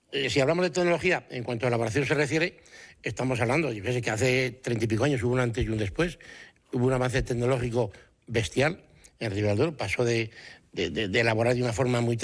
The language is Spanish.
Si hablamos de tecnología, en cuanto a elaboración se refiere, estamos hablando, yo sé que hace 30 y pico años hubo un antes y un después, hubo un avance tecnológico bestial en Ribera del Duero, pasó de elaborar de una forma muy